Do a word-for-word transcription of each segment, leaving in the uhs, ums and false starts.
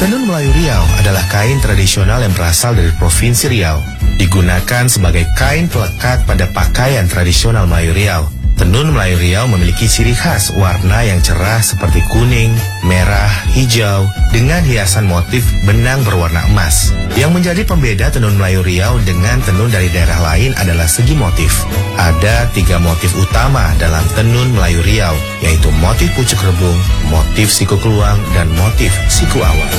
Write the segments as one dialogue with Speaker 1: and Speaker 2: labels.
Speaker 1: Tenun Melayu Riau adalah kain tradisional yang berasal dari Provinsi Riau. Digunakan sebagai kain pelekat pada pakaian tradisional Melayu Riau. Tenun Melayu Riau memiliki ciri khas warna yang cerah seperti kuning, merah, hijau, dengan hiasan motif benang berwarna emas. Yang menjadi pembeda tenun Melayu Riau dengan tenun dari daerah lain adalah segi motif. Ada tiga motif utama dalam tenun Melayu Riau, yaitu motif pucuk rebung, motif siku keluang, dan motif siku awal.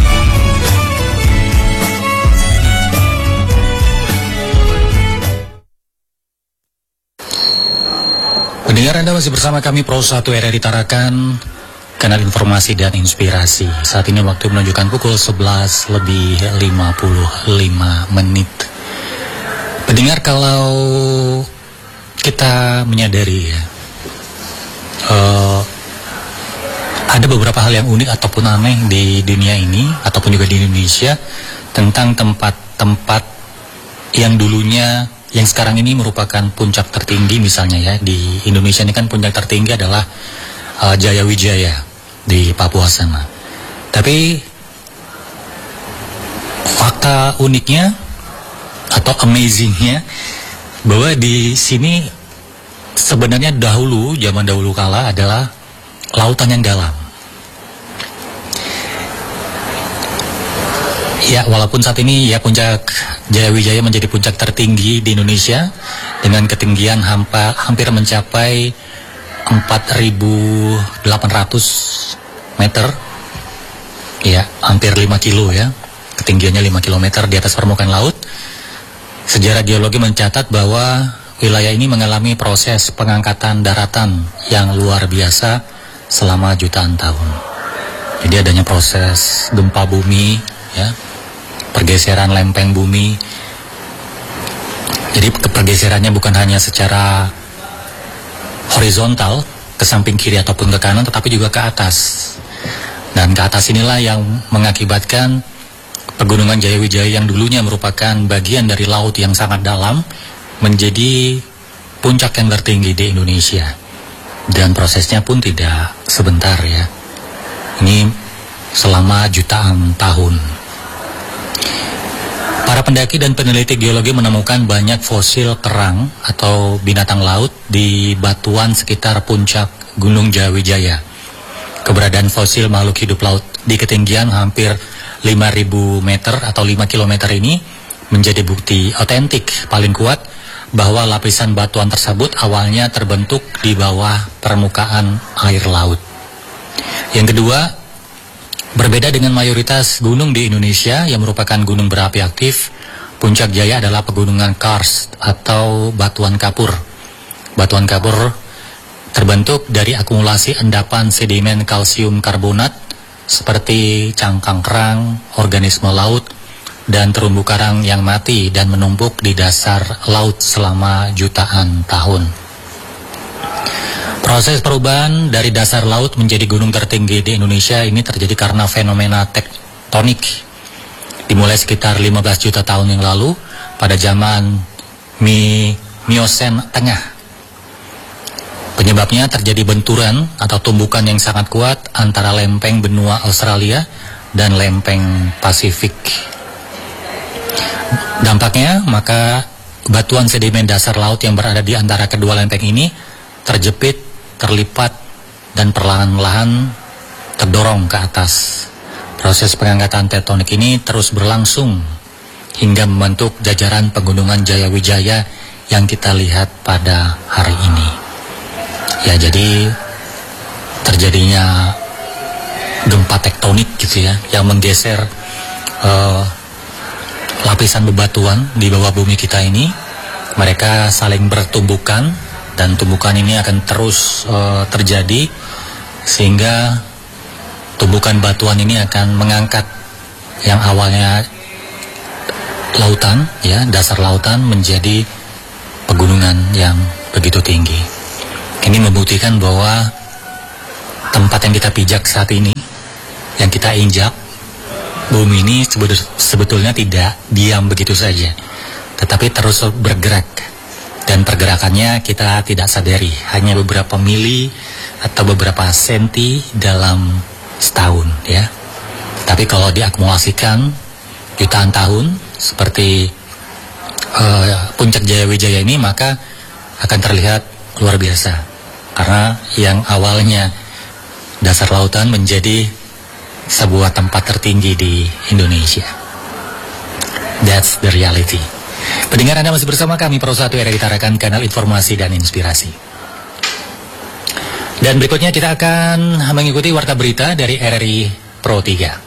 Speaker 2: Pendengar, Anda masih bersama kami Pro satu R R I Tarakan, kanal informasi dan inspirasi. Saat ini waktu menunjukkan pukul sebelas lebih lima puluh lima menit. Pendengar, kalau kita menyadari ya, uh, ada beberapa hal yang unik ataupun aneh di dunia ini ataupun juga di Indonesia tentang tempat-tempat yang dulunya, yang sekarang ini merupakan puncak tertinggi. Misalnya ya, di Indonesia ini kan puncak tertinggi adalah uh, Jaya Wijaya di Papua sana. Tapi fakta uniknya atau amazingnya bahwa di sini sebenarnya dahulu, zaman dahulu kala adalah lautan yang dalam. Ya, walaupun saat ini ya puncak Jaya Wijaya menjadi puncak tertinggi di Indonesia dengan ketinggian hampa, hampir mencapai empat ribu delapan ratus meter. Ya, hampir lima kilo ya. Ketinggiannya lima kilometer di atas permukaan laut. Sejarah geologi mencatat bahwa wilayah ini mengalami proses pengangkatan daratan yang luar biasa selama jutaan tahun. Jadi adanya proses gempa bumi ya, pergeseran lempeng bumi. Jadi pergeserannya bukan hanya secara horizontal ke samping kiri ataupun ke kanan, tetapi juga ke atas. Dan ke atas inilah yang mengakibatkan pegunungan Jaya Wijaya yang dulunya merupakan bagian dari laut yang sangat dalam menjadi puncak yang tertinggi di Indonesia. Dan prosesnya pun tidak sebentar ya. Ini selama jutaan tahun. Para pendaki dan peneliti geologi menemukan banyak fosil kerang atau binatang laut di batuan sekitar puncak Gunung Jaya Wijaya. Keberadaan fosil makhluk hidup laut di ketinggian hampir lima ribu meter atau lima kilometer ini menjadi bukti otentik paling kuat bahwa lapisan batuan tersebut awalnya terbentuk di bawah permukaan air laut. Yang kedua, berbeda dengan mayoritas gunung di Indonesia yang merupakan gunung berapi aktif, Puncak Jaya adalah pegunungan karst atau batuan kapur. Batuan kapur terbentuk dari akumulasi endapan sedimen kalsium karbonat seperti cangkang kerang, organisme laut, dan terumbu karang yang mati dan menumpuk di dasar laut selama jutaan tahun. Proses perubahan dari dasar laut menjadi gunung tertinggi di Indonesia ini terjadi karena fenomena tektonik. Dimulai sekitar lima belas juta tahun yang lalu pada zaman Mi Miosen Tengah. Penyebabnya terjadi benturan atau tumbukan yang sangat kuat antara lempeng benua Australia dan lempeng Pasifik. Dampaknya, maka batuan sedimen dasar laut yang berada di antara kedua lempeng ini terjepit, terlipat, dan perlahan-lahan terdorong ke atas. Proses pengangkatan tektonik ini terus berlangsung hingga membentuk jajaran pegunungan Jaya Wijaya yang kita lihat pada hari ini. Ya, jadi terjadinya gempa tektonik gitu ya, yang menggeser uh, lapisan bebatuan di bawah bumi kita ini. Mereka saling bertumbukan dan tumbukan ini akan terus uh, terjadi sehingga tumbukan batuan ini akan mengangkat yang awalnya lautan ya, dasar lautan menjadi pegunungan yang begitu tinggi. Ini membuktikan bahwa tempat yang kita pijak saat ini, yang kita injak, bumi ini sebetulnya tidak diam begitu saja, tetapi terus bergerak. Dan pergerakannya kita tidak sadari, hanya beberapa mili atau beberapa senti dalam setahun ya. Tapi kalau diakumulasikan jutaan tahun seperti uh, Puncak Jayawijaya ini, maka akan terlihat luar biasa. Karena yang awalnya dasar lautan menjadi sebuah tempat tertinggi di Indonesia. That's the reality. Pendengar, Anda masih bersama kami Pro satu R R I Tarakan, kanal informasi dan inspirasi. Dan berikutnya kita akan mengikuti warta berita dari R R I Pro tiga.